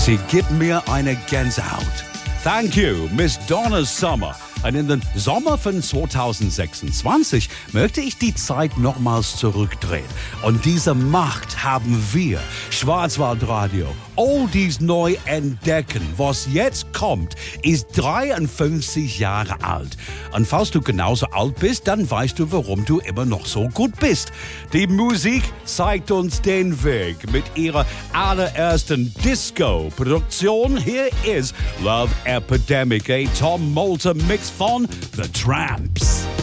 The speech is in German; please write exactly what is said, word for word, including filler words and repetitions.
Sie gibt mir eine Gänsehaut. Thank you, Miss Donna Summer. Und in den Sommer von zwanzig sechsundzwanzig möchte ich die Zeit nochmals zurückdrehen. Und diese Macht haben wir, Schwarzwaldradio, Oldies neu entdecken. Was jetzt kommt, ist dreiundfünfzig Jahre alt. Und falls du genauso alt bist, dann weißt du, warum du immer noch so gut bist. Die Musik zeigt uns den Weg mit ihrer allerersten Disco-Produktion. Hier ist Love Epidemic, a Tom Moulton Mix von The Tramps.